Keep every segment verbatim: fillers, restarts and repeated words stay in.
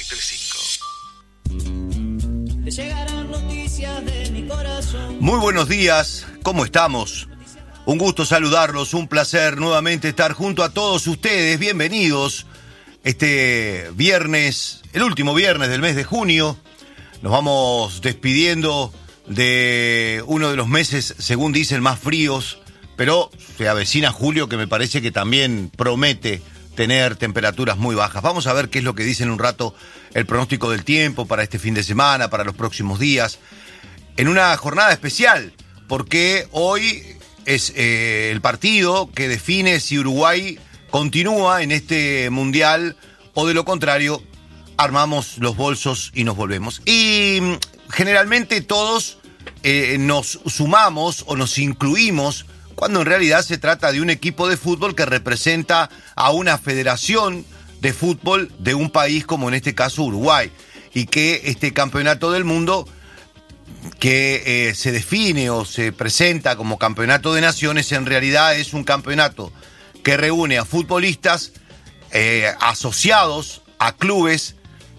Te llegarán noticias de mi corazón. Muy buenos días, ¿cómo estamos? Un gusto saludarlos, un placer nuevamente estar junto a todos ustedes. Bienvenidos este viernes, el último viernes del mes de junio. Nos vamos despidiendo de uno de los meses, según dicen, más fríos, pero se avecina julio, que me parece que también promete tener temperaturas muy bajas. Vamos a ver qué es lo que dice en un rato el pronóstico del tiempo para este fin de semana, para los próximos días, en una jornada especial, porque hoy es eh, el partido que define si Uruguay continúa en este mundial o, de lo contrario, armamos los bolsos y nos volvemos. Y generalmente todos eh, nos sumamos o nos incluimos cuando en realidad se trata de un equipo de fútbol que representa a una federación de fútbol de un país, como en este caso Uruguay, y que este campeonato del mundo que eh, se define o se presenta como campeonato de naciones, en realidad es un campeonato que reúne a futbolistas eh, asociados a clubes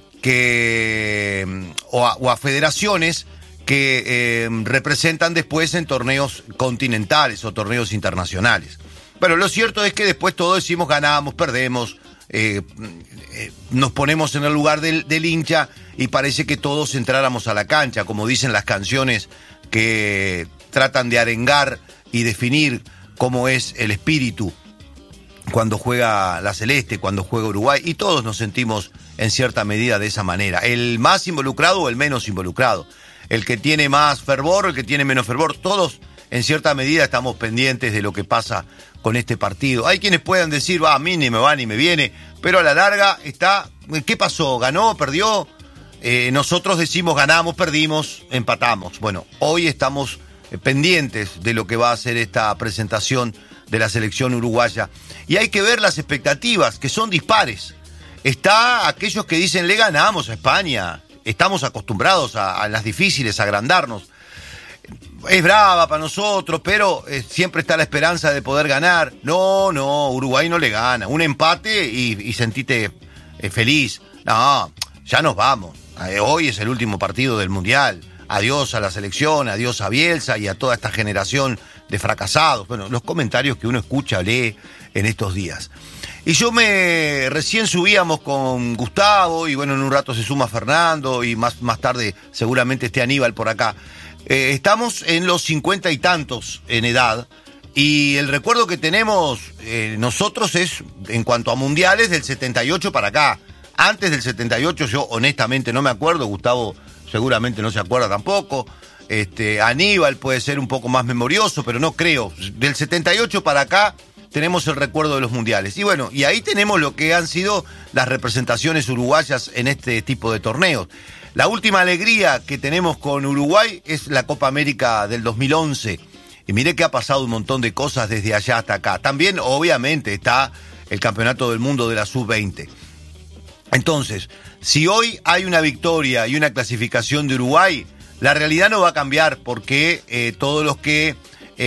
que o a, o a federaciones que eh, representan después en torneos continentales o torneos internacionales. Pero lo cierto es que después todos decimos ganamos, perdemos, eh, eh, nos ponemos en el lugar del, del hincha y parece que todos entráramos a la cancha, como dicen las canciones que tratan de arengar y definir cómo es el espíritu cuando juega la Celeste, cuando juega Uruguay, y todos nos sentimos en cierta medida de esa manera, el más involucrado o el menos involucrado, el que tiene más fervor, el que tiene menos fervor, todos en cierta medida estamos pendientes de lo que pasa con este partido. Hay quienes puedan decir, va, a mí ni me va ni me viene, pero a la larga está, ¿qué pasó? ¿Ganó? ¿Perdió? Eh, nosotros decimos ganamos, perdimos, empatamos. Bueno, hoy estamos eh, pendientes de lo que va a ser esta presentación de la selección uruguaya. Y hay que ver las expectativas, que son dispares. Está aquellos que dicen, le ganamos a España. Estamos acostumbrados a, a las difíciles, a agrandarnos. Es brava para nosotros, pero eh, siempre está la esperanza de poder ganar. No, no, Uruguay no le gana. Un empate y, y sentite eh, feliz. No, ya nos vamos. Eh, hoy es el último partido del Mundial. Adiós a la selección, adiós a Bielsa y a toda esta generación de fracasados. Bueno, los comentarios que uno escucha, lee en estos días. Y yo me recién subíamos con Gustavo y bueno, en un rato se suma Fernando y más, más tarde seguramente esté Aníbal por acá. Eh, estamos en los cincuenta y tantos en edad y el recuerdo que tenemos eh, nosotros es, en cuanto a mundiales, del setenta y ocho para acá. Antes del setenta y ocho yo honestamente no me acuerdo, Gustavo seguramente no se acuerda tampoco. Este, Aníbal puede ser un poco más memorioso, pero no creo. Del setenta y ocho para acá tenemos el recuerdo de los mundiales. Y bueno, y ahí tenemos lo que han sido las representaciones uruguayas en este tipo de torneos. La última alegría que tenemos con Uruguay es la Copa América del dos mil once. Y mire que ha pasado un montón de cosas desde allá hasta acá. También, obviamente, está el Campeonato del Mundo de la sub veinte. Entonces, si hoy hay una victoria y una clasificación de Uruguay, la realidad no va a cambiar porque eh, todos los que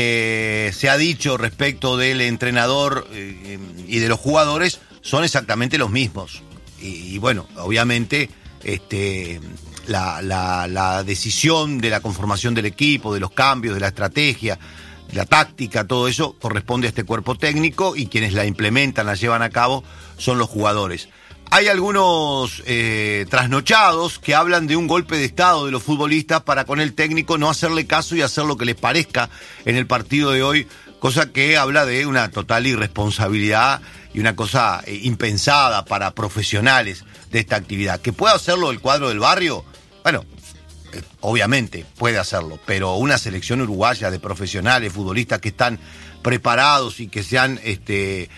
Eh, se ha dicho respecto del entrenador eh, y de los jugadores son exactamente los mismos. Y, y bueno, obviamente este, la, la, la decisión de la conformación del equipo, de los cambios, de la estrategia, de la táctica, todo eso corresponde a este cuerpo técnico y quienes la implementan, la llevan a cabo, son los jugadores. Hay algunos eh, trasnochados que hablan de un golpe de estado de los futbolistas para con el técnico no hacerle caso y hacer lo que les parezca en el partido de hoy, cosa que habla de una total irresponsabilidad y una cosa eh, impensada para profesionales de esta actividad. ¿Que pueda hacerlo el cuadro del barrio? Bueno, eh, obviamente puede hacerlo, pero una selección uruguaya de profesionales, futbolistas que están preparados y que se han este,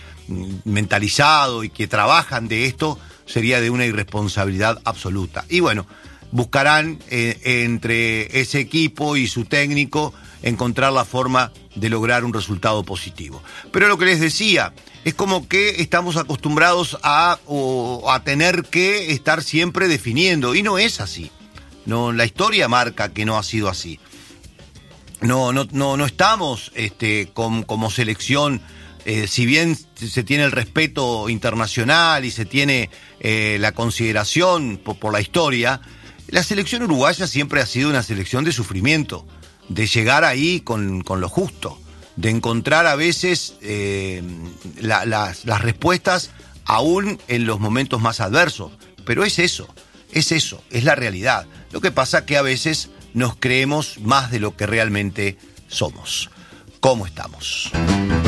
mentalizado y que trabajan de esto, sería de una irresponsabilidad absoluta. Y bueno, buscarán eh, entre ese equipo y su técnico encontrar la forma de lograr un resultado positivo. Pero lo que les decía, es como que estamos acostumbrados a, o, a tener que estar siempre definiendo, y no es así. No, la historia marca que no ha sido así. No, no, no, no estamos este, con, como selección eh, si bien se tiene el respeto internacional y se tiene eh, la consideración por, por la historia, la selección uruguaya siempre ha sido una selección de sufrimiento, de llegar ahí con, con lo justo, de encontrar a veces eh, la, las, las respuestas aún en los momentos más adversos. Pero es eso, es eso, es la realidad. Lo que pasa es que a veces nos creemos más de lo que realmente somos. ¿Cómo estamos?